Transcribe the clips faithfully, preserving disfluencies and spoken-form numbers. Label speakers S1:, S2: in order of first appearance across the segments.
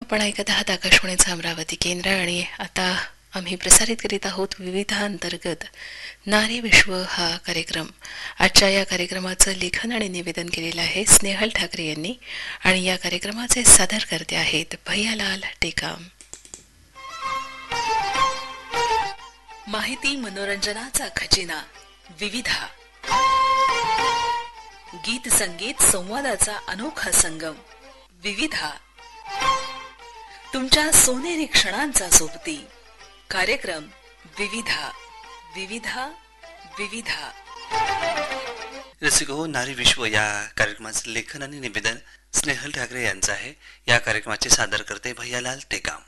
S1: आपण ऐकत आहात आकाशवाणीचं अमरावती केंद्र आणि आता आम्ही प्रसारित करीत आहोत विविधांतर्गत नारी विश्व हा कार्यक्रम. आजच्या या कार्यक्रमाचं लेखन आणि निवेदन केलेलं आहे स्नेहल ठाकरे यांनी आणि या कार्यक्रमाचे सादर करते आहेत भैयालाल टेकाम. माहिती मनोरंजनाचा खजिना विविधा, गीत संगीत संवादाचा अनोखा संगम विविधा, तुमच्या सोनेरी क्षणांचा सोबती कार्यक्रम विविधा विविधा विविधा.
S2: रसिक हो, नारी विश्व या कार्यक्रमाचे लेखन आणि निवेदन स्नेहल ठाकरे यांचं आहे. या कार्यक्रमाचे सादर करते भैयालाल टेकाम.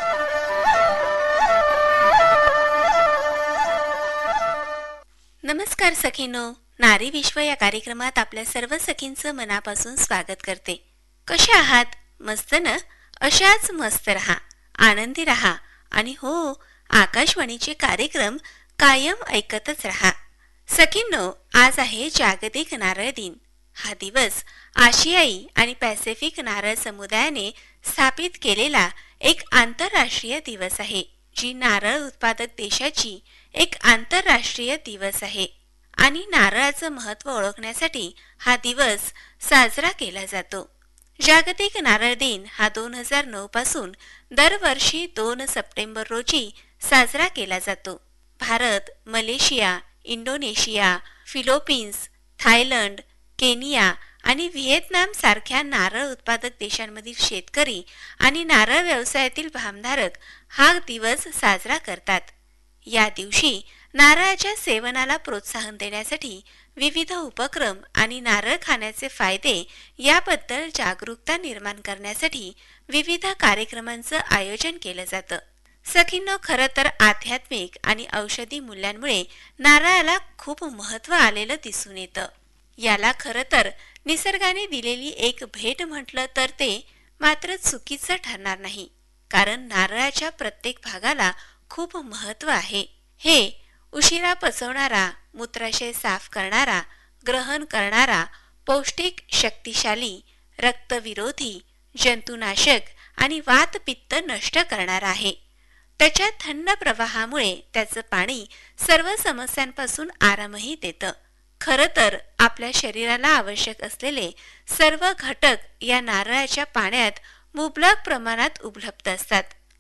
S3: नमस्कार सखीनो, नारी विश्व या कार्यक्रमात आपल्या सर्व सखींचं मनापासून स्वागत करते. कशा आहात? मस्त ना? अशाच मस्त रहा, आनंदी रहा आणि हो, आकाशवाणीचे कार्यक्रम कायम ऐकतच रहा. सखींनो, आज आहे जागतिक नारळ दिन. हा दिवस आशियाई आणि पॅसिफिक नारळ समुदायाने स्थापित केलेला एक आंतरराष्ट्रीय दिवस आहे, जी नारळ उत्पादक देशाची एक आंतरराष्ट्रीय दिवस आहे आणि नारळाचं महत्त्व ओळखण्यासाठी हा दिवस साजरा केला जातो. जागतिक नारळ दिन हा दोन हजार नऊ पासून दरवर्षी दोन सप्टेंबर रोजी साजरा केला जातो. Bharat, Malaysia, Indonesia, Philippines, Thailand, Kenya आणि व्हिएतनाम सारख्या नारळ उत्पादक देशांमधील शेतकरी आणि नारळ व्यवसायातील भागधारक हा दिवस साजरा करतात. या दिवशी नारळाच्या सेवनाला प्रोत्साहन देण्यासाठी विविध उपक्रम आणि नारळ खाण्याचे फायदे याबद्दल जागरूकता निर्माण करण्यासाठी विविध कार्यक्रमांचं आयोजन केलं जातं. सखींनो, खरं तर आध्यात्मिक आणि औषधी मूल्यांमुळे नारळाला खूप महत्त्व आलेलं दिसून येतं. याला खरं तर निसर्गाने दिलेली एक भेट म्हटलं तर ते मात्र चुकीचं ठरणार नाही, कारण नारळाच्या प्रत्येक भागाला खूप महत्त्व आहे. हे उशिरा पचवणारा, मूत्राशय साफ करणारा, ग्रहण करणारा, पौष्टिक, शक्तिशाली, रक्तविरोधी, जंतुनाशक आणि वात पित्त नष्ट करणारा आहे. त्याच्या थंड प्रवाहामुळे त्याचं पाणी सर्व समस्यांपासून आरामही देतं. खरं तर आपल्या शरीराला आवश्यक असलेले सर्व घटक या नारळाच्या पाण्यात मुबलक प्रमाणात उपलब्ध असतात.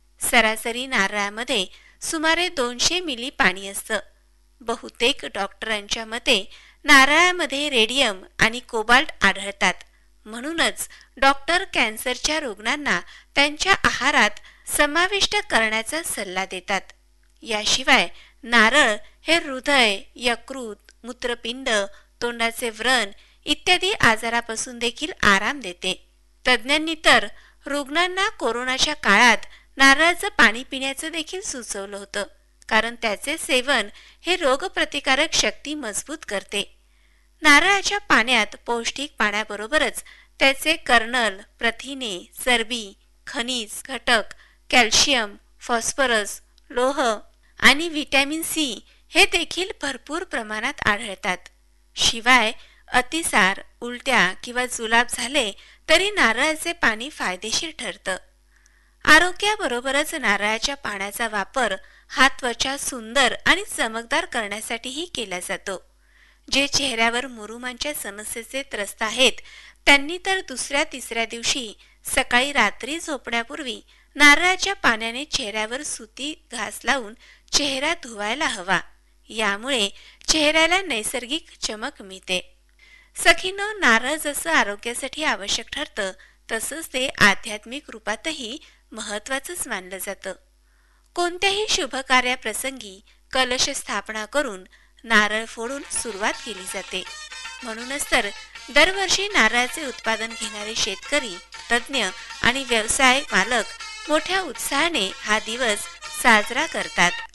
S3: सरासरी नारळामध्ये सुमारे दोनशे मिली पाणी असतं. बहुतेक डॉक्टरांच्या मते नारळामध्ये रेडियम आणि कोबाल्ट आढळतात. म्हणूनच डॉक्टर कॅन्सरच्या रुग्णांना त्यांच्या आहारात समाविष्ट करण्याचा सल्ला देतात. याशिवाय नारळ हे हृदय, यकृत, मूत्रपिंड, तोंडाचे व्रण इत्यादी आजारापासून देखील आराम देते. तज्ज्ञांनी तर रुग्णांना कोरोनाच्या काळात नारळाचं पाणी पिण्याचं देखील सुचवलं होतं, कारण त्याचे सेवन हे रोगप्रतिकारक शक्ती मजबूत करते. नारळाच्या पाण्यात पौष्टिक पाण्याबरोबरच त्याचे कर्नल, प्रथिने, चरबी, खनिज घटक, कॅल्शियम, फॉस्फरस, लोह आणि व्हिटॅमिन सी हे देखील भरपूर प्रमाणात आढळतात. शिवाय अतिसार, उलट्या किंवा जुलाब झाले तरी नारळाचे पाणी फायदेशीर ठरतं. आरोग्याबरोबरच नारळाच्या पाण्याचा वापर हा त्वचा सुंदर आणि चमकदार करण्यासाठीही केला जातो. जे चेहऱ्यावर मुरुमांच्या समस्येचे त्रस्त आहेत त्यांनी तर दुसऱ्या तिसऱ्या दिवशी सकाळी रात्री झोपण्यापूर्वी नारळाच्या पाण्याने चेहऱ्यावर सुती घास लावून चेहरा धुवायला हवा. यामुळे चेहऱ्याला नैसर्गिक चमक मिळते. सखीनो, नारळ जसं आरोग्यासाठी आवश्यक ठरतं तसंच ते आध्यात्मिक रूपातही महत्त्वाचंच मानलं जातं. कोणत्याही शुभ कार्याप्रसंगी कलश स्थापना करून नारळ फोडून सुरुवात केली जाते. म्हणूनच तर दरवर्षी नारळाचे उत्पादन घेणारे शेतकरी, तज्ज्ञ आणि व्यवसाय मालक मोठ्या उत्साहाने हा दिवस साजरा करतात.